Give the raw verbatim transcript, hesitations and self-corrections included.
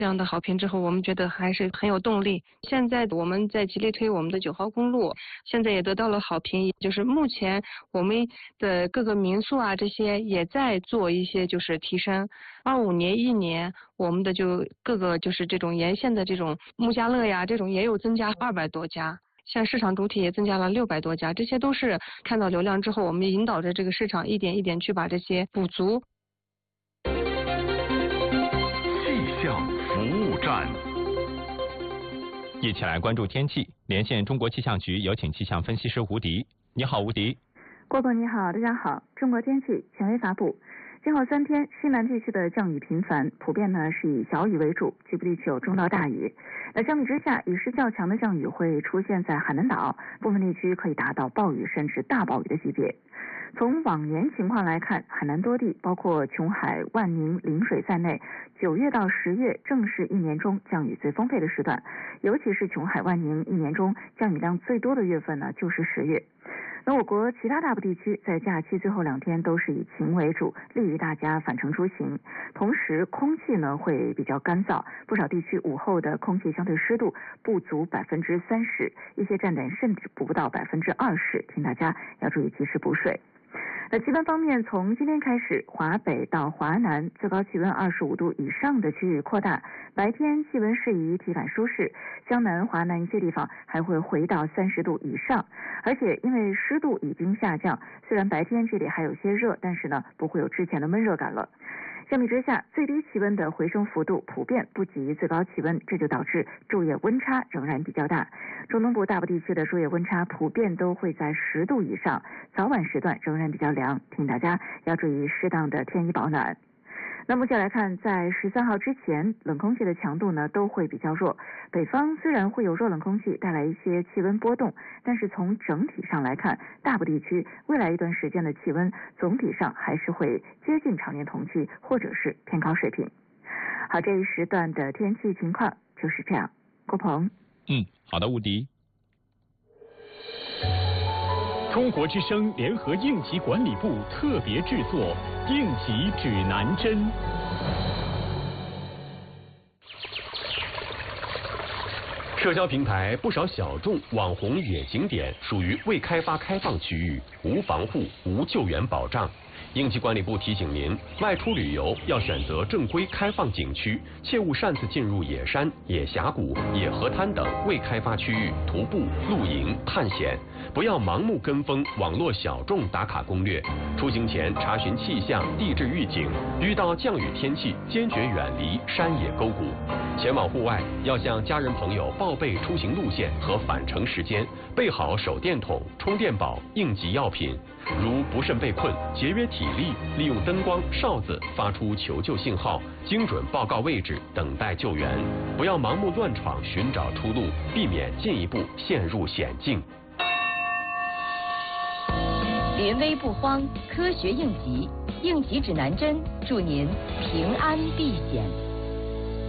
这样的好评之后，我们觉得还是很有动力。现在我们在极力推我们的九号公路，现在也得到了好评。就是目前我们的各个民宿啊，这些也在做一些就是提升。二五年一年，我们的就各个就是这种沿线的这种木家乐呀，这种也有增加二百多家。像市场主体也增加了六百多家，这些都是看到流量之后，我们引导着这个市场一点一点去把这些补足。 气象服务站， 一起来关注天气。连线中国气象局，有请气象分析师吴迪。你好，吴迪。 郭总你好，大家好。中国天气权威发布。今后三天，西南地区的降雨频繁，普遍呢是以小雨为主，局部地区有中到大雨。那相比之下，雨势较强的降雨会出现在海南岛，部分地区可以达到暴雨甚至大暴雨的级别。从往年情况来看，海南多地，包括琼海、万宁、陵水在内，九月到十月正是一年中降雨最丰沛的时段，尤其是琼海、万宁一年中降雨量最多的月份呢，就是十月。那我国其他大部地区在假期最后两天都是以晴为主，利于大家返程出行。同时，空气呢会比较干燥，不少地区午后的空气相对湿度不足百分之三十，一些站点甚至不到百分之二十，请大家要注意及时补水。那气温方面，从今天开始，华北到华南最高气温二十五度以上的区域扩大，白天气温适宜体感舒适，江南、华南一些地方还会回到三十度以上，而且因为湿度已经下降，虽然白天这里还有些热，但是呢不会有之前的闷热感了。相比之下，最低气温的回升幅度普遍不及最高气温，这就导致昼夜温差仍然比较大。中东部大部地区的昼夜温差普遍都会在十度以上，早晚时段仍然比较凉，请大家要注意适当的添衣保暖。那么接下来看，在十三号之前，冷空气的强度呢都会比较弱。北方虽然会有弱冷空气带来一些气温波动，但是从整体上来看，大部地区未来一段时间的气温总体上还是会接近常年同期，或者是偏高水平。好，这一时段的天气情况就是这样。郭鹏。 嗯，好的，吴迪。 中国之声联合应急管理部特别制作应急指南针。社交平台不少小众网红野景点属于未开发开放区域，无防护、无救援保障。应急管理部提醒您，外出旅游要选择正规开放景区，切勿擅自进入野山、野峡谷、野河滩等未开发区域徒步、露营、探险。不要盲目跟风网络小众打卡攻略。出行前查询气象、地质预警，遇到降雨天气，坚决远离山野沟谷。前往户外要向家人朋友报备出行路线和返程时间，备好手电筒、充电宝、应急药品。如不慎被困，节约体力，利用灯光、哨子发出求救信号，精准报告位置，等待救援。不要盲目乱闯，寻找出路，避免进一步陷入险境。 临危不慌，科学应急，应急指南针，祝您平安避险。